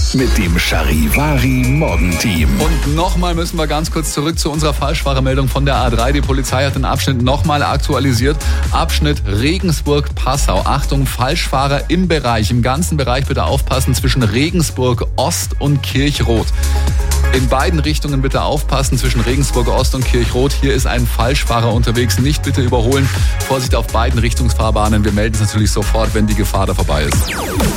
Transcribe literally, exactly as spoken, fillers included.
mit dem Charivari Morgenteam. Und nochmal müssen wir ganz kurz zurück zu unserer Falschfahrermeldung von der A drei. Die Polizei hat den Abschnitt nochmal aktualisiert. Abschnitt Regensburg-Passau. Achtung, Falschfahrer im Bereich, im ganzen Bereich bitte aufpassen zwischen Regensburg Ost und Kirchrot. In beiden Richtungen bitte aufpassen, zwischen Regensburg Ost und Kirchrot. Hier ist ein Falschfahrer unterwegs. Nicht bitte überholen. Vorsicht auf beiden Richtungsfahrbahnen. Wir melden es natürlich sofort, wenn die Gefahr da vorbei ist.